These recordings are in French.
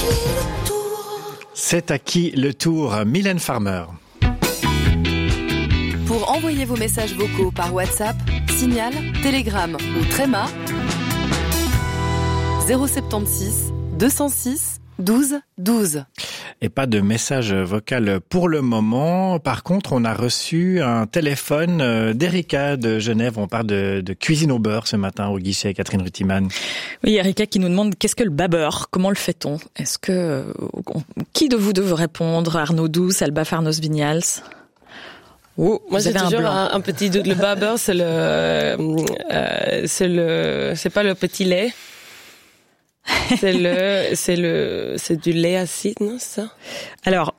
C'est à qui le tour, Mylène Farmer. Pour envoyer vos messages vocaux par WhatsApp, Signal, Telegram ou Tréma, 076 206 12 12. Et pas de message vocal pour le moment. Par contre, on a reçu un téléphone d'Erika de Genève. On parle de cuisine au beurre ce matin au guichet, Catherine Ruttimann. Oui, Erika qui nous demande qu'est-ce que le bas-beurre ? Comment le fait-on ? Est-ce que qui de vous deux veut répondre ? Arnaud Douce, Alba Farnos Vignals ? Oh, moi j'ai toujours un petit doute. Le bas-beurre, c'est pas le petit lait. C'est du lait acide, non, c'est ça? Alors,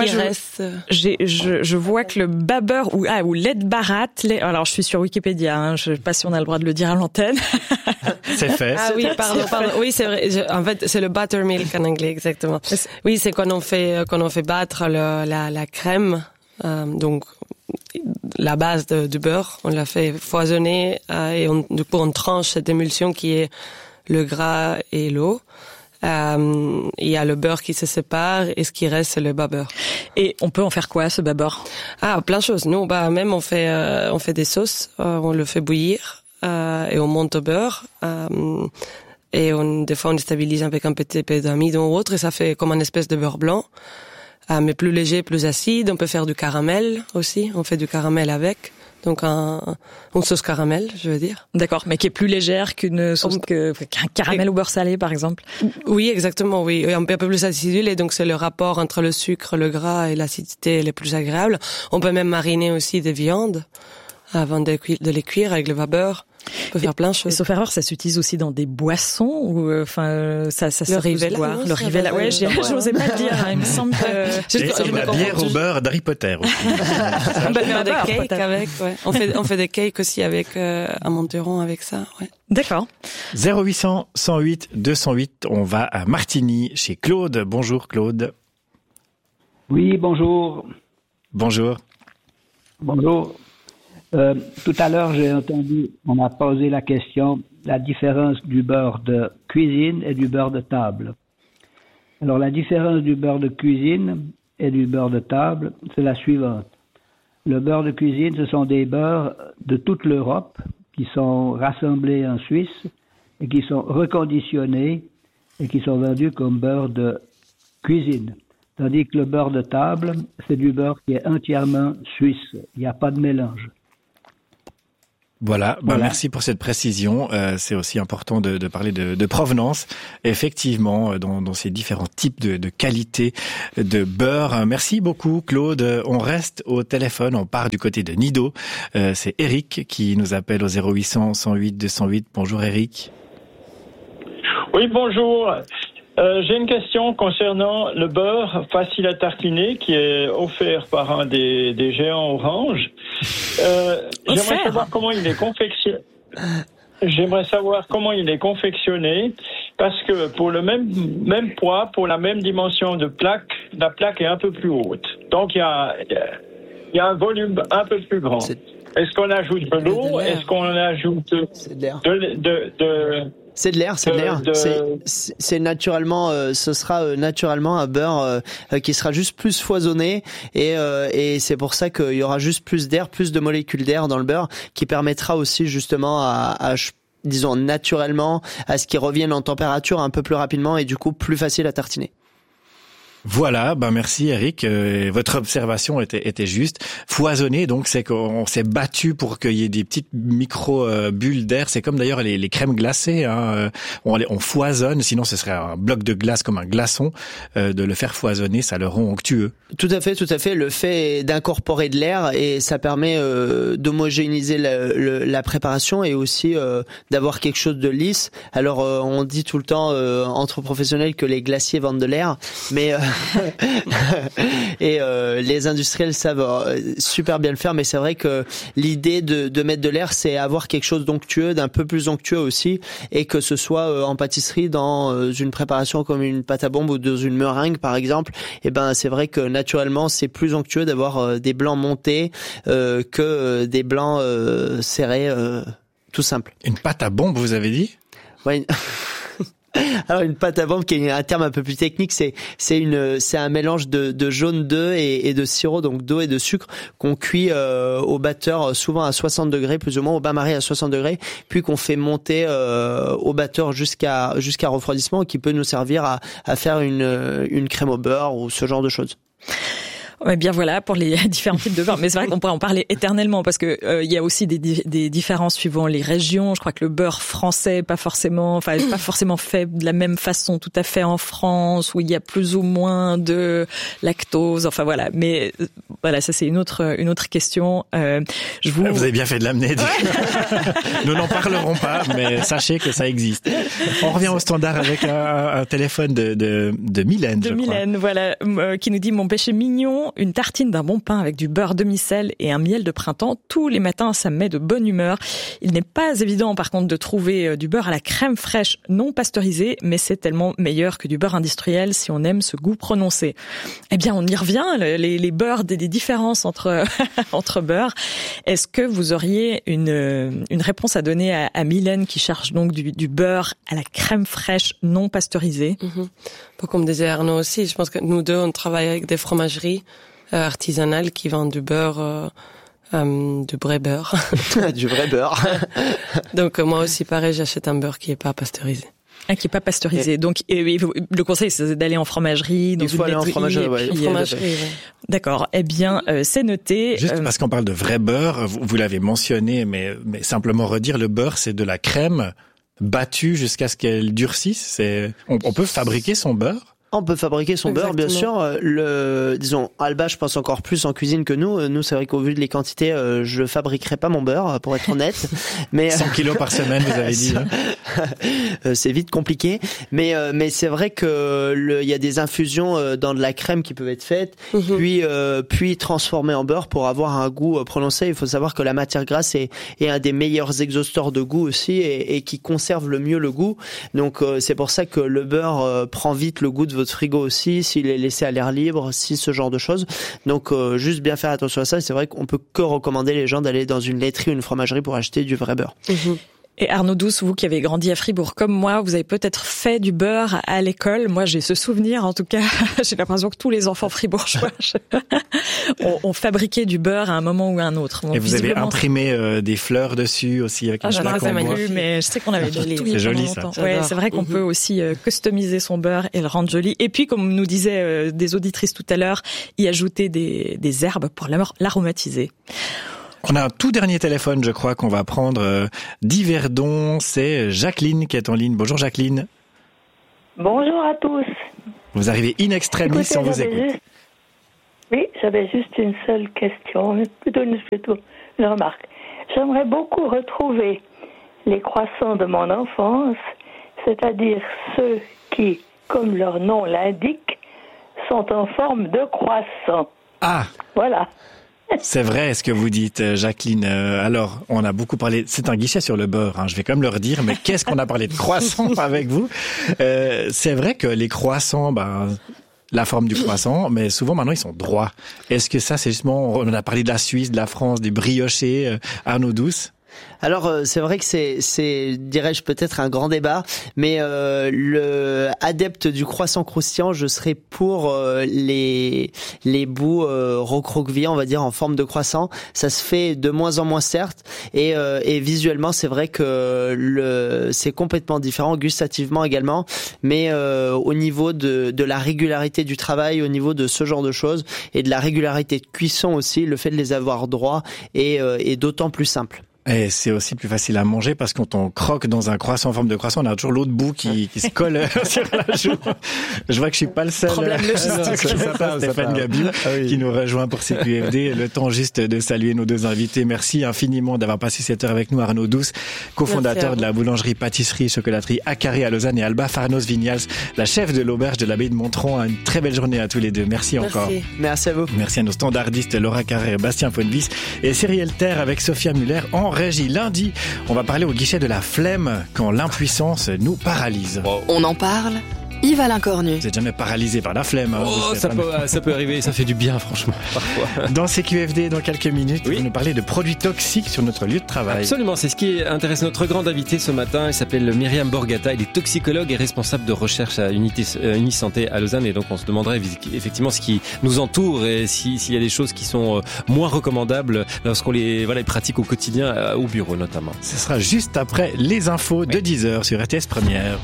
je vois que le bas-beurre ou lait de baratte, alors je suis sur Wikipédia, je sais pas si on a le droit de le dire à l'antenne. C'est fait. Ah oui, pardon. Oui, c'est vrai. En fait, c'est le buttermilk en anglais, exactement. Oui, c'est quand on fait battre la crème, donc, la base du beurre, on la fait foisonner, et du coup, on tranche cette émulsion qui est le gras et l'eau. Il y a le beurre qui se sépare et ce qui reste, c'est le bas-beurre. Et on peut en faire quoi, ce bas-beurre? Ah, plein de choses. Nous, même on fait des sauces, on le fait bouillir, et on monte au beurre, et des fois on déstabilise avec un petit peu d'amidon ou autre, et ça fait comme une espèce de beurre blanc, mais plus léger, plus acide. On peut faire du caramel aussi. On fait du caramel avec. Donc une sauce caramel, je veux dire. D'accord, mais qui est plus légère qu'un caramel au beurre salé, par exemple. Oui, exactement, oui. Un peu plus acidulé, donc c'est le rapport entre le sucre, le gras et l'acidité les plus agréables. On peut même mariner aussi des viandes avant de les cuire avec le beurre. On peut faire plein de choses. Sauf erreur, ça s'utilise aussi dans des boissons ou ça le Rivella, boire. Le Rivella, ouais, j'osais pas le dire. Il me semble que et la bière au beurre d'Harry Potter aussi. On peut faire des cakes avec, ouais. On fait des cakes aussi avec un monteron avec ça, ouais. D'accord. 0800 108 208. On va à Martigny chez Claude. Bonjour Claude. Oui, bonjour. Bonjour. Bonjour. Tout à l'heure, j'ai entendu, on a posé la question, la différence du beurre de cuisine et du beurre de table. Alors, la différence du beurre de cuisine et du beurre de table, c'est la suivante. Le beurre de cuisine, ce sont des beurres de toute l'Europe qui sont rassemblés en Suisse et qui sont reconditionnés et qui sont vendus comme beurre de cuisine. Tandis que le beurre de table, c'est du beurre qui est entièrement suisse. Il n'y a pas de mélange. Voilà. Merci pour cette précision. C'est aussi important de parler de provenance, effectivement, dans ces différents types de qualité de beurre. Merci beaucoup, Claude. On reste au téléphone, on part du côté de Nido. C'est Eric qui nous appelle au 0800 108 208. Bonjour Eric. Oui, bonjour. J'ai une question concernant le beurre facile à tartiner qui est offert par un des géants Orange. J'aimerais savoir comment il est confectionné parce que pour le même poids, pour la même dimension de plaque, la plaque est un peu plus haute. Donc il y a un volume un peu plus grand. Est-ce qu'on ajoute de l'eau? Est-ce qu'on ajoute C'est de l'air. C'est naturellement, ce sera naturellement un beurre qui sera juste plus foisonné et c'est pour ça qu'il y aura juste plus d'air, plus de molécules d'air dans le beurre, qui permettra aussi justement disons naturellement à ce qu'il revienne en température un peu plus rapidement et du coup plus facile à tartiner. Voilà, merci Eric. Votre observation était juste. Foisonner, donc c'est qu'on s'est battu pour qu'il y ait des petites micro-bulles d'air. C'est comme d'ailleurs les crèmes glacées. Hein. On foisonne, sinon ce serait un bloc de glace comme un glaçon. De le faire foisonner, ça le rend onctueux. Tout à fait. Le fait d'incorporer de l'air et ça permet d'homogénéiser la préparation et aussi d'avoir quelque chose de lisse. Alors on dit tout le temps entre professionnels que les glaciers vendent de l'air, mais et les industriels savent super bien le faire, mais c'est vrai que l'idée de mettre de l'air, c'est avoir quelque chose d'onctueux, d'un peu plus onctueux aussi, et que ce soit en pâtisserie dans une préparation comme une pâte à bombe ou dans une meringue par exemple, et c'est vrai que naturellement c'est plus onctueux d'avoir des blancs montés que des blancs serrés tout simple. Une pâte à bombe, vous avez dit? Ouais. Alors une pâte à vendre, qui est un terme un peu plus technique, c'est un mélange de jaune d'œuf et de sirop, donc d'eau et de sucre, qu'on cuit au batteur, souvent à 60 degrés, plus ou moins au bain-marie à 60 degrés, puis qu'on fait monter au batteur jusqu'à refroidissement, qui peut nous servir à faire une crème au beurre ou ce genre de choses. Ouais, bien voilà pour les différents types de beurre. Mais c'est vrai qu'on pourrait en parler éternellement parce que il y a aussi des différences suivant les régions. Je crois que le beurre français pas forcément fait de la même façon tout à fait en France, où il y a plus ou moins de lactose. Enfin voilà. Mais voilà, ça c'est une autre question. Vous avez bien fait de l'amener. Nous n'en parlerons pas, mais sachez que ça existe. On revient au standard avec un téléphone de Mylène. De Mylène, voilà, qui nous dit: mon péché mignon, une tartine d'un bon pain avec du beurre demi-sel et un miel de printemps. Tous les matins, ça me met de bonne humeur. Il n'est pas évident, par contre, de trouver du beurre à la crème fraîche non pasteurisée, mais c'est tellement meilleur que du beurre industriel si on aime ce goût prononcé. Eh bien, on y revient, les beurres, des différences entre beurres. Est-ce que vous auriez une réponse à donner à Mylène qui cherche donc du beurre à la crème fraîche non pasteurisée? Comme disait Arnaud aussi, je pense que nous deux, on travaille avec des fromageries artisanales qui vendent du beurre, du vrai beurre. Du vrai beurre. Donc moi aussi, pareil, j'achète un beurre qui est pas pasteurisé. Ah, qui est pas pasteurisé. Donc, le conseil, c'est d'aller en fromagerie, dans une laiterie. En fromagerie, ouais. D'accord. Eh bien, c'est noté. Juste parce qu'on parle de vrai beurre, vous l'avez mentionné, mais simplement redire, le beurre, c'est de la crème battue jusqu'à ce qu'elle durcisse. On peut fabriquer son beurre? On peut fabriquer son beurre, bien sûr. Disons, Alba, je pense encore plus en cuisine que nous. Nous, c'est vrai qu'au vu de les quantités, je fabriquerai pas mon beurre, pour être honnête. Mais 100 kilos par semaine, vous avez dit. C'est vite compliqué. Mais c'est vrai que il y a des infusions dans de la crème qui peuvent être faites, puis transformées en beurre pour avoir un goût prononcé. Il faut savoir que la matière grasse est un des meilleurs exhausteurs de goût aussi et qui conserve le mieux le goût. Donc, c'est pour ça que le beurre prend vite le goût de votre frigo aussi, s'il est laissé à l'air libre, ce genre de choses. Donc juste bien faire attention à ça. C'est vrai qu'on peut que recommander les gens d'aller dans une laiterie ou une fromagerie pour acheter du vrai beurre. Et Arnaud Douce, vous qui avez grandi à Fribourg comme moi, vous avez peut-être fait du beurre à l'école. Moi, j'ai ce souvenir, en tout cas. J'ai l'impression que tous les enfants fribourgeois ont fabriqué du beurre à un moment ou à un autre. Et vous avez imprimé des fleurs dessus aussi avec un flacon. Mais je sais qu'on avait joli. C'est joli, ça. Ouais, c'est vrai qu'on peut aussi customiser son beurre et le rendre joli. Et puis, comme nous disaient des auditrices tout à l'heure, y ajouter des herbes pour l'aromatiser. On a un tout dernier téléphone, je crois, qu'on va prendre d'Yverdon. C'est Jacqueline qui est en ligne. Bonjour Jacqueline. Bonjour à tous. Vous arrivez in extremis. Écoutez, on vous écoute. Oui, j'avais juste une seule question, plutôt une remarque. J'aimerais beaucoup retrouver les croissants de mon enfance, c'est-à-dire ceux qui, comme leur nom l'indique, sont en forme de croissant. Ah. Voilà. C'est vrai ce que vous dites, Jacqueline. Alors, on a beaucoup parlé, c'est un guichet sur le beurre, hein, je vais quand même le redire, mais qu'est-ce qu'on a parlé de croissants avec vous? C'est vrai que les croissants, la forme du croissant, mais souvent maintenant ils sont droits. Est-ce que ça, c'est justement, on a parlé de la Suisse, de la France, des briochés, Arnaud Douce? Alors c'est vrai que c'est dirais-je peut-être un grand débat, mais le adepte du croissant croustillant, je serais pour les bouts recroquevillés, on va dire en forme de croissant. Ça se fait de moins en moins certes, et visuellement c'est vrai que c'est complètement différent, gustativement également, mais au niveau de la régularité du travail, au niveau de ce genre de choses et de la régularité de cuisson aussi, le fait de les avoir droits est d'autant plus simple. Et c'est aussi plus facile à manger parce que quand on croque dans un croissant en forme de croissant, on a toujours l'autre bout qui se colle sur la joue. Je vois que je suis pas le seul. Problème logistique. Stéphane Gabiou qui nous rejoint pour CQFD. Le temps juste de saluer nos deux invités. Merci infiniment d'avoir passé cette heure avec nous. Arnaud Douce, cofondateur de la boulangerie, pâtisserie, chocolaterie Acaré à Lausanne, et Alba Farnos Vignals, la chef de l'auberge de l'abbaye de Montron. Une très belle journée à tous les deux. Merci encore. Merci à vous. Merci à nos standardistes Laura Carrère, Bastien Fonvis et Cyrielle Terre avec Sophia Muller en régie. Lundi, on va parler au guichet de la flemme quand l'impuissance nous paralyse. On en parle ? Yves-Alain Cornu. Vous êtes jamais paralysé par la flemme. Hein, ça peut arriver, ça fait du bien franchement, parfois. Dans CQFD, dans quelques minutes, vous nous parlez de produits toxiques sur notre lieu de travail. Absolument, c'est ce qui intéresse notre grande invitée ce matin. Elle s'appelle Myriam Borgata, elle est toxicologue et responsable de recherche à Unisanté à Lausanne. Et donc on se demanderait effectivement ce qui nous entoure et s'il y a des choses qui sont moins recommandables lorsqu'on les pratique au quotidien, au bureau notamment. Ce sera juste après les infos de 10h sur RTS Première.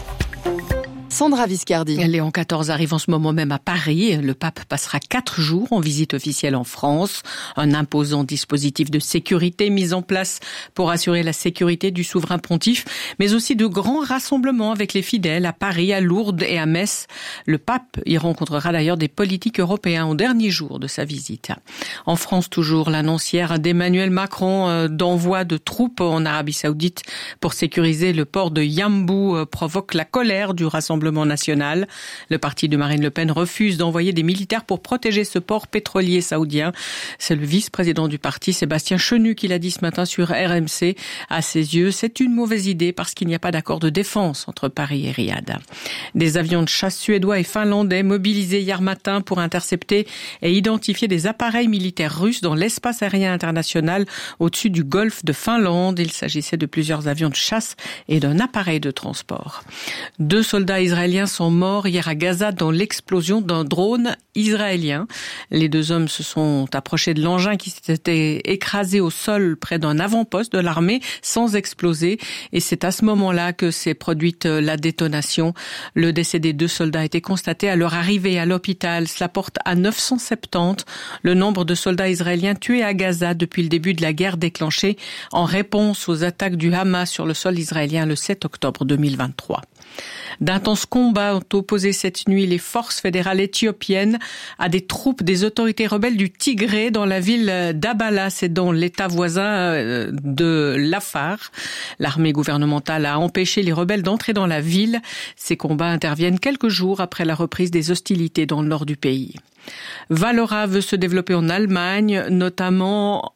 Sandra Viscardi. Léon XIV arrive en ce moment même à Paris. Le pape passera 4 jours en visite officielle en France. Un imposant dispositif de sécurité mis en place pour assurer la sécurité du souverain pontife, mais aussi de grands rassemblements avec les fidèles à Paris, à Lourdes et à Metz. Le pape y rencontrera d'ailleurs des politiques européens au dernier jour de sa visite. En France toujours, l'annoncière d'Emmanuel Macron d'envoi de troupes en Arabie Saoudite pour sécuriser le port de Yambou provoque la colère du Rassemblement national. Le parti de Marine Le Pen refuse d'envoyer des militaires pour protéger ce port pétrolier saoudien. C'est le vice-président du parti, Sébastien Chenu, qui l'a dit ce matin sur RMC. À ses yeux, c'est une mauvaise idée parce qu'il n'y a pas d'accord de défense entre Paris et Riyad. Des avions de chasse suédois et finlandais mobilisés hier matin pour intercepter et identifier des appareils militaires russes dans l'espace aérien international au-dessus du golfe de Finlande. Il s'agissait de plusieurs avions de chasse et d'un appareil de transport. 2 soldats israéliens sont morts hier à Gaza dans l'explosion d'un drone israélien. Les 2 hommes se sont approchés de l'engin qui s'était écrasé au sol près d'un avant-poste de l'armée sans exploser. Et c'est à ce moment-là que s'est produite la détonation. Le décès des 2 soldats a été constaté à leur arrivée à l'hôpital. Cela porte à 970 le nombre de soldats israéliens tués à Gaza depuis le début de la guerre déclenchée en réponse aux attaques du Hamas sur le sol israélien le 7 octobre 2023. D'intenses combats ont opposé cette nuit les forces fédérales éthiopiennes à des troupes des autorités rebelles du Tigré dans la ville d'Abala, c'est dans l'état voisin de l'Afar. L'armée gouvernementale a empêché les rebelles d'entrer dans la ville. Ces combats interviennent quelques jours après la reprise des hostilités dans le nord du pays. Valora veut se développer en Allemagne, notamment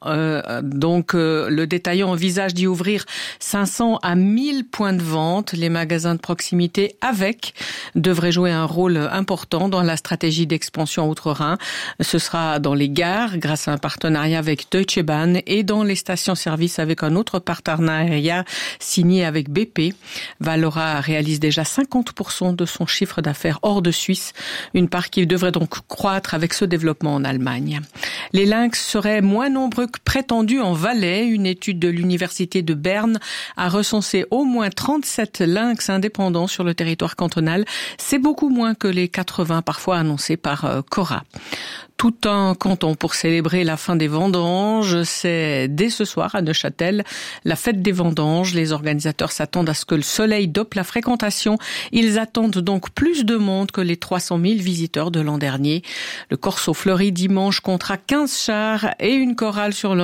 le détaillant envisage d'y ouvrir 500 à 1000 points de vente. Les magasins de proximité avec devraient jouer un rôle important dans la stratégie d'expansion outre-Rhin. Ce sera dans les gares grâce à un partenariat avec Deutsche Bahn et dans les stations-service avec un autre partenariat signé avec BP. Valora réalise déjà 50% de son chiffre d'affaires hors de Suisse, une part qui devrait donc croître avec ce développement en Allemagne. Les lynx seraient moins nombreux que prétendus en Valais. Une étude de l'université de Berne a recensé au moins 37 lynx indépendants sur le territoire cantonal. C'est beaucoup moins que les 80 parfois annoncés par Cora. Tout un canton pour célébrer la fin des vendanges. C'est dès ce soir à Neuchâtel, la fête des vendanges. Les organisateurs s'attendent à ce que le soleil dope la fréquentation. Ils attendent donc plus de monde que les 300 000 visiteurs de l'an dernier. Le Corso Fleuri dimanche comptera 15 chars et une chorale sur le